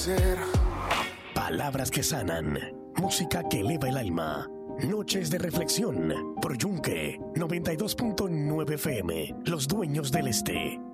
ser. Palabras que sanan, música que eleva el alma. Noches de reflexión por Yunque 92.9 FM, Los Dueños del Este.